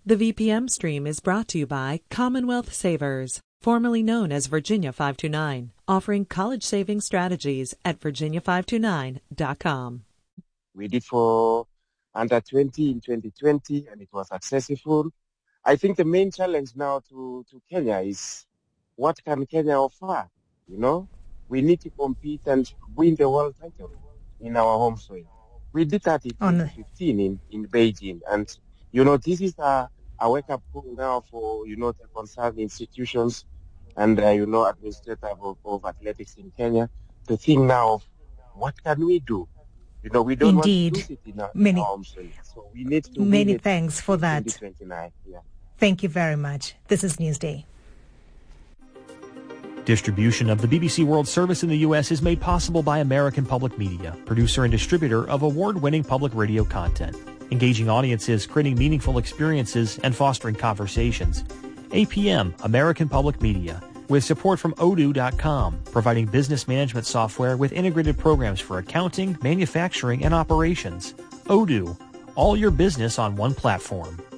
The VPM stream is brought to you by Commonwealth Savers, formerly known as Virginia 529, offering college saving strategies at virginia529.com. We did for under 20 in 2020, and it was successful. I think the main challenge now to Kenya is, what can Kenya offer? You know, we need to compete and win the world title in our home soil. We did that in 2015 in Beijing, and this is a wake-up call now for the concerned institutions and administrators of athletics in Kenya to think now of what can we do. We don't Indeed. want to lose it in our home soil, so we need to many thanks for that. 2029. Yeah. Thank you very much. This is Newsday. Distribution of the BBC World Service in the U.S. is made possible by American Public Media, producer and distributor of award-winning public radio content, engaging audiences, creating meaningful experiences, and fostering conversations. APM, American Public Media, with support from Odoo.com, providing business management software with integrated programs for accounting, manufacturing, and operations. Odoo, all your business on one platform.